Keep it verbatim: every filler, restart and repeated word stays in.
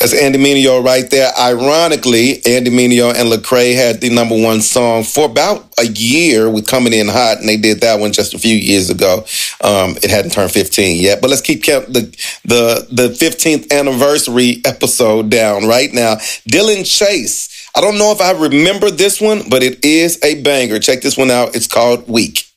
That's Andy Mineo right there. Ironically, Andy Mineo and Lecrae had the number one song for about a year with Coming In Hot, and they did that one just a few years ago. Um, it hadn't turned fifteen yet, but let's keep count the the the fifteenth anniversary episode down right now. Dylan Chase. I don't know if I remember this one, but it is a banger. Check this one out. It's called Weak.